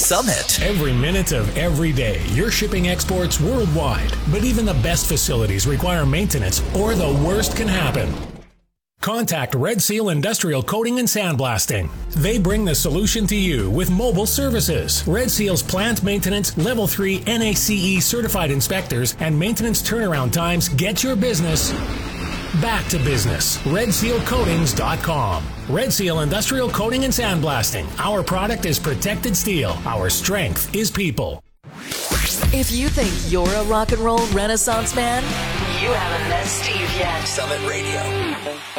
Summit. Every minute of every day, you're shipping exports worldwide. But even the best facilities require maintenance, or the worst can happen. Contact Red Seal Industrial Coating and Sandblasting. They bring the solution to you with mobile services. Red Seal's plant maintenance, level 3 NACE certified inspectors, and maintenance turnaround times get your business back to business. RedSealCoatings.com. Red Seal Industrial Coating and Sandblasting. Our product is protected steel. Our strength is people. If you think you're a rock and roll renaissance man, you haven't met Steve yet. Summit Radio.